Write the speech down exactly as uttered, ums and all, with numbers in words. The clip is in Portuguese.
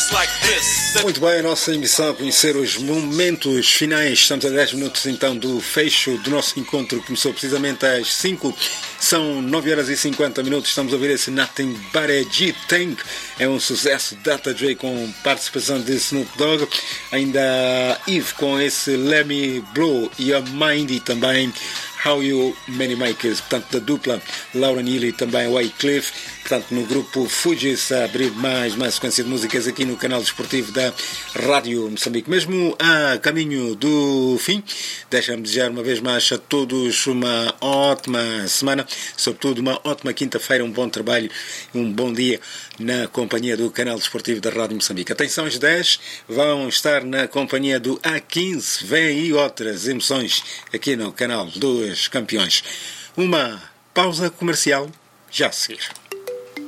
Muito bem, a nossa emissão a conhecer os momentos finais. Estamos a dez minutos então do fecho do nosso encontro. Começou precisamente às cinco. São nove horas e cinquenta minutos. Estamos a ouvir esse Nothing But a G-Tank. É um sucesso. Data Dre com participação de Snoop Dogg. Ainda Eve com esse Let Me Blow e a Mindy também. How You Many Makers, portanto da dupla Laura Neely e também Wycliffe, portanto no grupo Fugees, a abrir mais uma sequência de músicas aqui no canal desportivo da Rádio Moçambique. Mesmo a caminho do fim, deixa-me desejar uma vez mais a todos uma ótima semana, sobretudo uma ótima quinta-feira, um bom trabalho e um bom dia na companhia do canal desportivo da Rádio Moçambique. Atenção, às dez vão estar na companhia do A quinze, vem aí outras emoções aqui no canal dos Campeões. Uma pausa comercial já a seguir.